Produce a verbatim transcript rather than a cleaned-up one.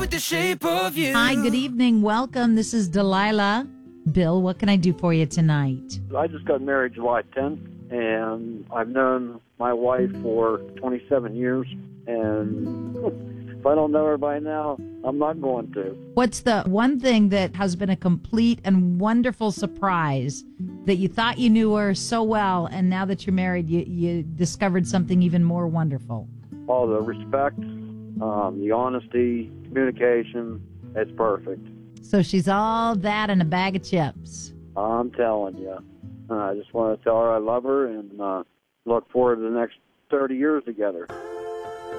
with the shape of you. Hi, good evening. Welcome. This is Delilah. Bill, what can I do for you tonight? I just got married July tenth, and I've known my wife for twenty-seven years, and if I don't know her by now, I'm not going to. What's the one thing that has been a complete and wonderful surprise that you thought you knew her so well, and now that you're married, you, you discovered something even more wonderful? All the respect, um, the honesty, communication, it's perfect. So she's all that and a bag of chips. I'm telling you. Uh, I just want to tell her I love her and uh, look forward to the next thirty years together.